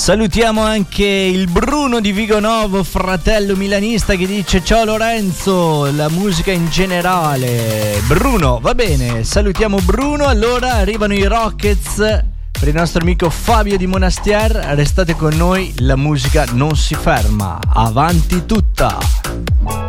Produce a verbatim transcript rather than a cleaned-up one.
Salutiamo anche il Bruno di Vigonovo, fratello milanista, che dice: ciao Lorenzo, la musica in generale. Bruno, va bene, salutiamo Bruno. Allora arrivano i Rockets per il nostro amico Fabio di Monastier. Restate con noi, la musica non si ferma, avanti tutta.